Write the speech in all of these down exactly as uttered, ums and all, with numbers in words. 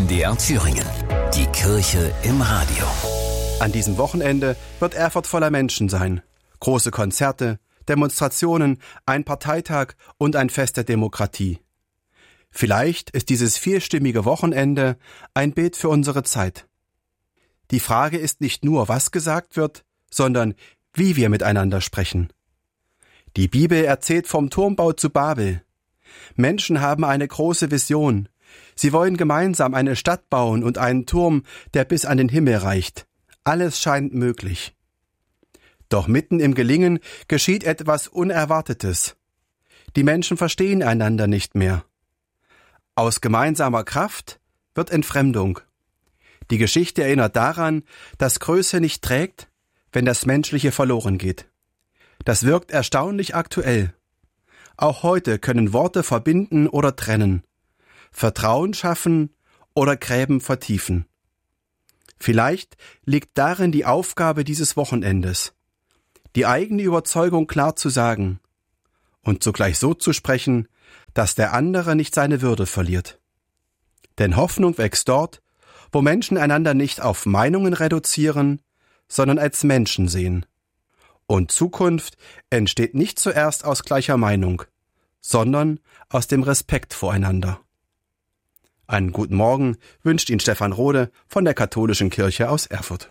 M D R Thüringen. Die Kirche im Radio. An diesem Wochenende wird Erfurt voller Menschen sein. Große Konzerte, Demonstrationen, ein Parteitag und ein Fest der Demokratie. Vielleicht ist dieses vierstimmige Wochenende ein Bild für unsere Zeit. Die Frage ist nicht nur, was gesagt wird, sondern wie wir miteinander sprechen. Die Bibel erzählt vom Turmbau zu Babel. Menschen haben eine große Vision. Sie wollen gemeinsam eine Stadt bauen und einen Turm, der bis an den Himmel reicht. Alles scheint möglich. Doch mitten im Gelingen geschieht etwas Unerwartetes. Die Menschen verstehen einander nicht mehr. Aus gemeinsamer Kraft wird Entfremdung. Die Geschichte erinnert daran, dass Größe nicht trägt, wenn das Menschliche verloren geht. Das wirkt erstaunlich aktuell. Auch heute können Worte verbinden oder trennen, Vertrauen schaffen oder Gräben vertiefen. Vielleicht liegt darin die Aufgabe dieses Wochenendes, die eigene Überzeugung klar zu sagen und zugleich so zu sprechen, dass der andere nicht seine Würde verliert. Denn Hoffnung wächst dort, wo Menschen einander nicht auf Meinungen reduzieren, sondern als Menschen sehen. Und Zukunft entsteht nicht zuerst aus gleicher Meinung, sondern aus dem Respekt voreinander. Einen guten Morgen wünscht Ihnen Stefan Rode von der Katholischen Kirche aus Erfurt.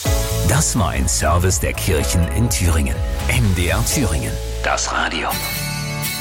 Das war ein Service der Kirchen in Thüringen. M D R Thüringen, das Radio.